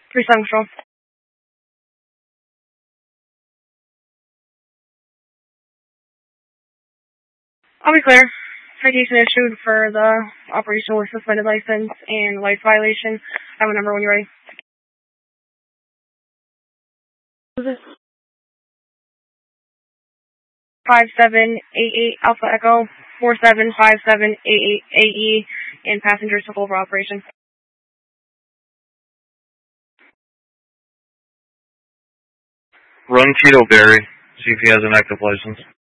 3-7 control. I'll be clear. Citation issued for the operation with suspended license and lights violation. I have a number when you're ready. Who's this? 5788 Alpha Echo 475788 AE and passengers took over operation. Run Tito Berry, see if he has an active license.